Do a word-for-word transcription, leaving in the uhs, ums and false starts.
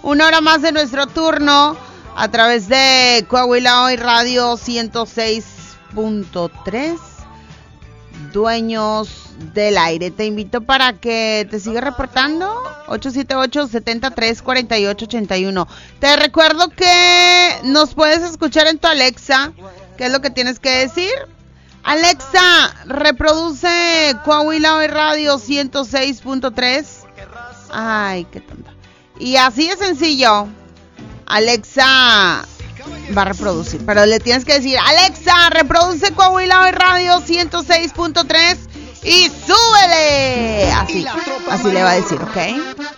Una hora más de nuestro turno a través de Coahuila Hoy Radio ciento seis punto tres. Dueños del aire. Te invito para que te sigas reportando. ocho siete ocho, siete tres, cuatro ocho ocho uno. Te recuerdo que nos puedes escuchar en tu Alexa. ¿Qué es lo que tienes que decir? Alexa, reproduce Coahuila Hoy Radio ciento seis punto tres. Ay, qué tonta. Y así de sencillo. Alexa va a reproducir, pero le tienes que decir: Alexa, reproduce Coahuila Hoy Radio ciento seis punto tres y súbele. Así, así le va a decir, ¿ok?